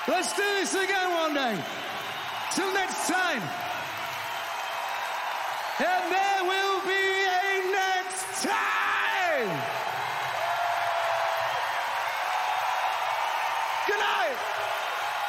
Let's do this again one day. Till next time. And